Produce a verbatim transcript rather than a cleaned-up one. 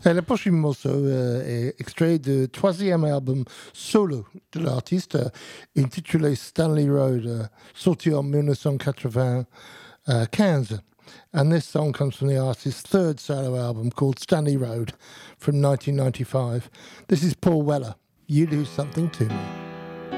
Et le prochain morceau euh, est extrait du troisième album solo de l'artiste, euh, intitulé Stanley Road, uh, sorti en nineteen ninety-five. And this song comes from the artist's third solo album called Stanley Road from nineteen ninety-five. This is Paul Weller, You Do Something to Me.